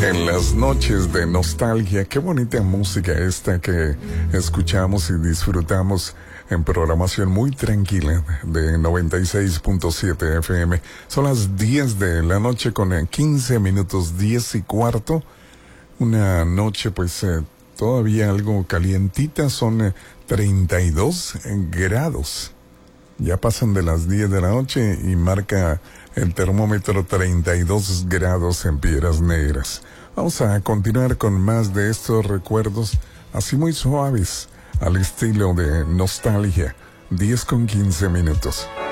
En las noches de nostalgia, qué bonita música esta que escuchamos y disfrutamos en programación muy tranquila de 96.7 FM. Son las 10 de la noche con 15 minutos, 10:15. Una noche pues todavía algo calientita, son 32 grados. Ya pasan de las 10 de la noche y marca el termómetro 32 grados en Piedras Negras. Vamos a continuar con más de estos recuerdos, así muy suaves, al estilo de nostalgia. 10:15 minutos.